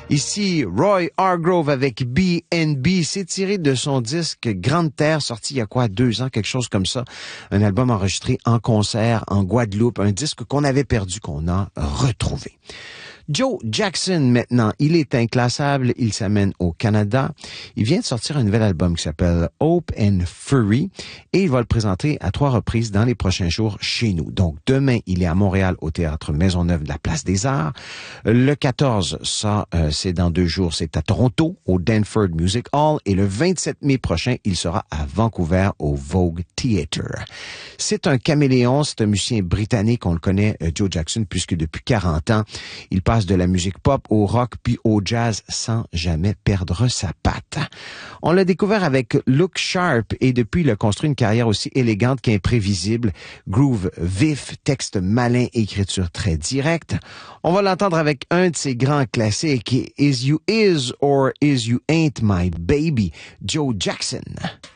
Ici, Roy Hargrove avec B&B. C'est tiré de son disque Grande Terre, sorti il y a 2 ans, quelque chose comme ça. Un album enregistré en concert en Guadeloupe, un disque qu'on avait perdu, qu'on a retrouvé. Joe Jackson, maintenant, il est inclassable, il s'amène au Canada. Il vient de sortir un nouvel album qui s'appelle Hope and Fury et il va le présenter à 3 reprises dans les prochains jours chez nous. Donc, demain, il est à Montréal au Théâtre Maisonneuve de la Place des Arts. Le 14, ça, c'est dans 2 jours, c'est à Toronto, au Danford Music Hall. Et le 27 mai prochain, il sera à Vancouver, au Vogue Theatre. C'est un caméléon, c'est un musicien britannique, on le connaît, Joe Jackson, puisque depuis 40 ans, il passe de la musique pop au rock puis au jazz sans jamais perdre sa patte. On l'a découvert avec Look Sharp et depuis il a construit une carrière aussi élégante qu'imprévisible. Groove vif, texte malin, écriture très directe. On va l'entendre avec un de ses grands classiques, Is You Is or Is You Ain't My Baby, Joe Jackson.